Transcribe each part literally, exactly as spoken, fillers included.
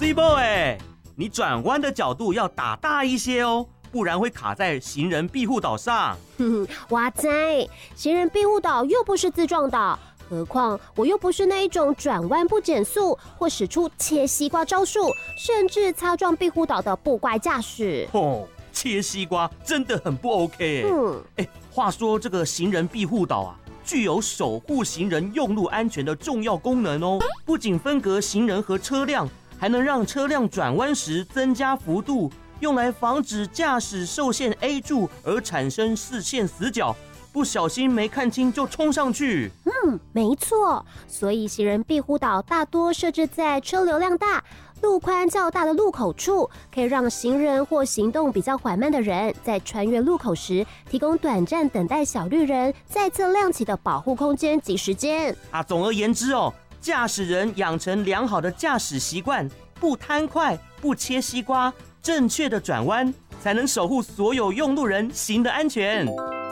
C boy， 你转弯的角度要打大一些哦，不然会卡在行人庇护岛上。 哼哼，哇塞，行人庇护岛又不是自撞岛，何况我又不是那一种转弯不减速或使出切西瓜招数，甚至擦撞庇护岛的不乖驾驶。 哦，切西瓜真的很不 OK。嗯，哎，话说这个行人庇护岛啊，具有守护行人用路安全的重要功能哦。不仅分隔行人和车辆，还能让车辆转弯时增加幅度，用来防止驾驶受限 A 柱而产生视线死角，不小心没看清就冲上去。 嗯，没错。所以行人庇护岛大多设置在车流量大、路宽较大的路口处，可以让行人或行动比较缓慢的人在穿越路口时，提供短暂等待小绿人再次亮起的保护空间及时间。 啊，总而言之哦，驾驶人养成良好的驾驶习惯，不贪快，不切西瓜，正确的转弯，才能守护所有用路人行的安全。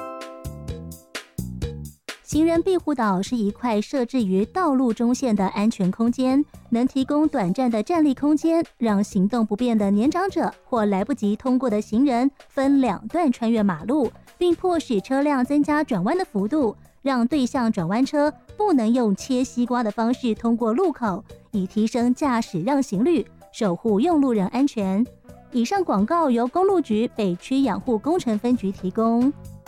行人庇护岛是一块设置于道路中线的安全空间，能提供短暂的站立空间，让行动不便的年长者或来不及通过的行人分两段穿越马路，并迫使车辆增加转弯的幅度，让对向转弯车不能用切西瓜的方式通过路口，以提升驾驶让行率，守护用路人安全。以上广告由公路局北区养护工程分局提供。